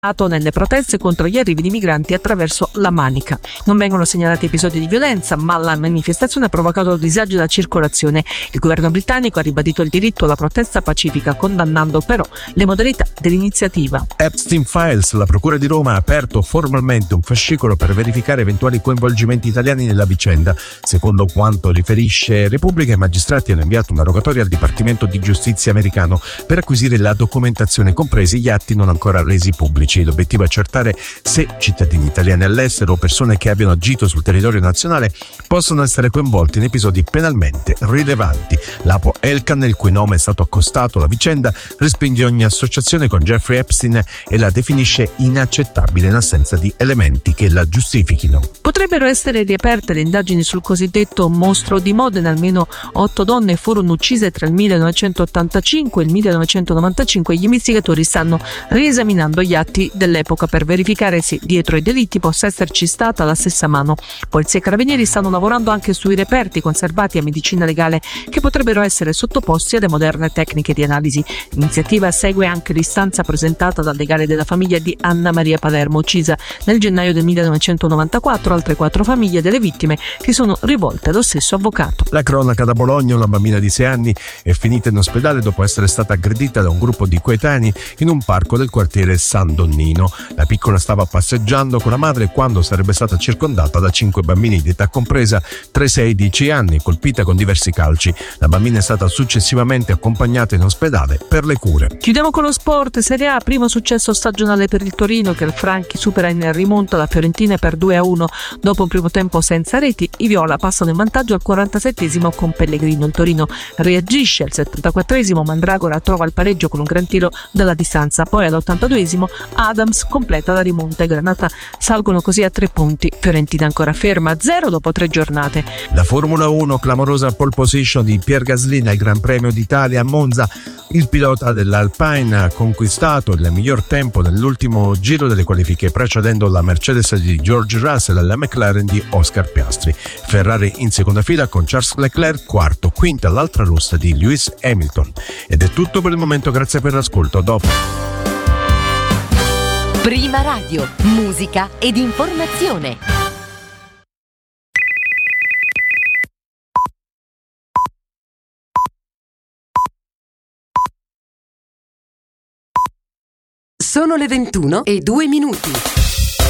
nelle proteste contro gli arrivi di migranti attraverso la Manica. Non vengono segnalati episodi di violenza, ma la manifestazione ha provocato disagi della circolazione. Il governo britannico ha ribadito il diritto alla protesta pacifica, condannando però le modalità dell'iniziativa. Epstein Files, la Procura di Roma ha aperto formalmente un fascicolo per verificare eventuali coinvolgimenti italiani nella vicenda. Secondo quanto riferisce Repubblica, i magistrati hanno inviato una rogatoria al Dipartimento di Giustizia americano per acquisire la documentazione, compresi gli atti non ancora resi pubblici. L'obiettivo è accertare se cittadini italiani all'estero o persone che abbiano agito sul territorio nazionale possono essere coinvolti in episodi penalmente rilevanti. L'Apo Elkan, il cui nome è stato accostato alla vicenda, respinge ogni associazione con Jeffrey Epstein e la definisce inaccettabile in assenza di elementi che la giustifichino. Potrebbero essere riaperte le indagini sul cosiddetto mostro di Modena. Almeno 8 donne furono uccise tra il 1985 e il 1995 e gli investigatori stanno riesaminando gli atti dell'epoca per verificare se dietro i delitti possa esserci stata la stessa mano. Polizia e carabinieri stanno lavorando anche sui reperti conservati a medicina legale che potrebbero essere sottoposti alle moderne tecniche di analisi. L'iniziativa segue anche l'istanza presentata dal legale della famiglia di Anna Maria Palermo, uccisa nel gennaio del 1994. Altre 4 famiglie delle vittime si sono rivolte allo stesso avvocato. La cronaca da Bologna: una bambina di 6 anni è finita in ospedale dopo essere stata aggredita da un gruppo di coetanei in un parco del quartiere San Donnino. La piccola stava passeggiando con la madre quando sarebbe stata circondata da 5 bambini di età compresa tra i 6 e i 10 anni, colpita con diversi calci. La bambina è stata successivamente accompagnata in ospedale per le cure. Chiudiamo con lo sport. Serie A, primo successo stagionale per il Torino, che il Franchi supera in rimonta la Fiorentina per 2-1. Dopo un primo tempo senza reti, i viola passano in vantaggio al 47esimo con Pellegrino. Il Torino reagisce al 74esimo, Mandragora trova il pareggio con un gran tiro dalla distanza, poi all'82esimo Adams completa la rimonta e Granata salgono così a 3 punti. Fiorentina ancora ferma a 0 dopo 3 giornate. La Formula 1, clamorosa pole position di Pierre Gasly al Gran Premio d'Italia a Monza. Il pilota dell'Alpine ha conquistato il miglior tempo nell'ultimo giro delle qualifiche, precedendo la Mercedes di George Russell e la McLaren di Oscar Piastri. Ferrari in seconda fila con Charles Leclerc quarto, quinta l'altra rossa di Lewis Hamilton. Ed è tutto per il momento, grazie per l'ascolto. A dopo. Prima Radio, musica ed informazione. Sono le 21:02.